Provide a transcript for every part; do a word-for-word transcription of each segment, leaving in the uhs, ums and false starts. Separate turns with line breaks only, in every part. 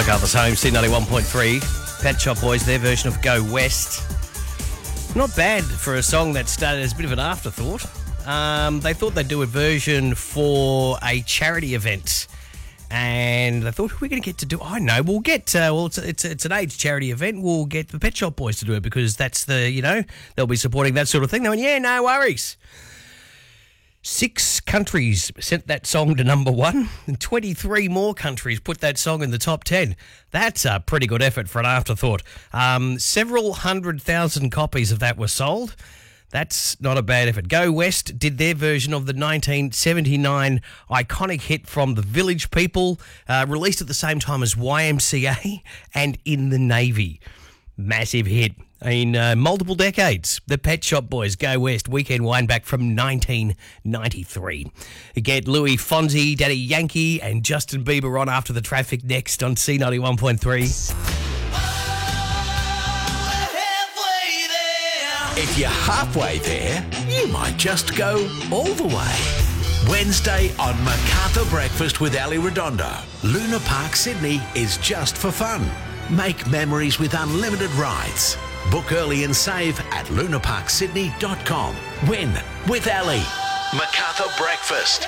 MacArthur's Home, C ninety-one point three. Pet Shop Boys, their version of Go West. Not bad for a song that started as a bit of an afterthought. Um, they thought they'd do a version for a charity event. And they thought, we're going to get to do... I know, we'll get... Uh, well, it's, it's, it's an AIDS charity event. We'll get the Pet Shop Boys to do it because that's the, you know, they'll be supporting that sort of thing. They went, yeah, no worries. Six countries sent that song to number one, and twenty-three more countries put that song in the top ten. That's a pretty good effort for an afterthought. Um, several hundred thousand copies of that were sold. That's not a bad effort. Go West did their version of the nineteen seventy-nine iconic hit from the Village People, uh, released at the same time as Y M C A and In the Navy. Massive hit in uh, multiple decades. The Pet Shop Boys, Go West, Weekend Wine back from nineteen ninety-three. Get Louis Fonzi, Daddy Yankee and Justin Bieber on After the Traffic next on C ninety-one point three.
If you're halfway there, you might just go all the way. Wednesday on MacArthur Breakfast with Ali Redondo. Luna Park Sydney is just for fun. Make memories with unlimited rides. Book early and save at luna park sydney dot com. Win with Ali. MacArthur Breakfast.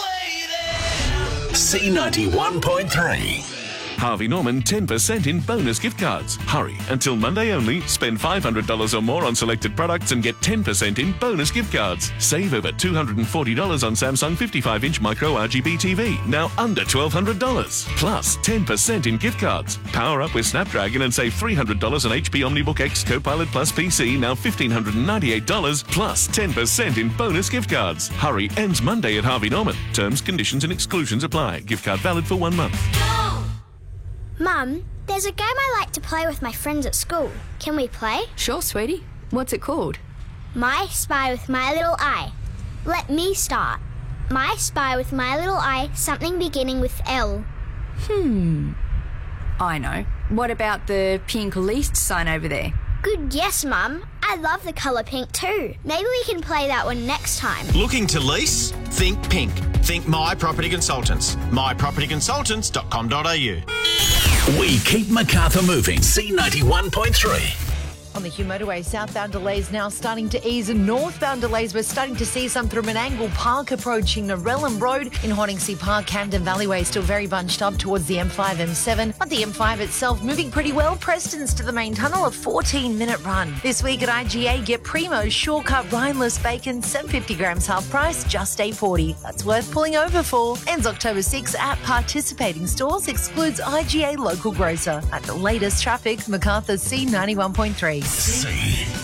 C ninety-one point three.
Harvey Norman ten percent in bonus gift cards. Hurry, until Monday only. Spend five hundred dollars or more on selected products and get ten percent in bonus gift cards. Save over two hundred forty dollars on Samsung fifty-five inch micro R G B T V, now under twelve hundred dollars. Plus ten percent in gift cards. Power up with Snapdragon and save three hundred dollars on H P OmniBook X Copilot Plus P C, now one thousand five hundred ninety-eight dollars, plus ten percent in bonus gift cards. Hurry, ends Monday at Harvey Norman. Terms, conditions and exclusions apply. Gift card valid for one month.
Mum, there's a game I like to play with my friends at school. Can we play?
Sure, sweetie. What's it called?
My Spy with My Little Eye. Let me start. My Spy with My Little Eye, something beginning with L.
Hmm. I know. What about the pink leased sign over there?
Good guess, Mum. I love the colour pink too. Maybe we can play that one next time.
Looking to lease? Think pink. Think My Property Consultants. my property consultants dot com dot a u.
We keep MacArthur moving. C ninety-one point three.
On the Hume Motorway, southbound delays now starting to ease. Northbound delays, we're starting to see some through Menangle Park approaching Narellan Road. In Horningsea Park, Camden Valleyway still very bunched up towards the M five, M seven. But the M five itself moving pretty well. Preston's to the main tunnel, a fourteen minute run. This week at I G A, get Primo's shortcut rineless bacon, seven hundred fifty grams half price, just eight forty. That's worth pulling over for. Ends October sixth at participating stores, excludes I G A local grocer. At the latest traffic, MacArthur C ninety-one point three.
C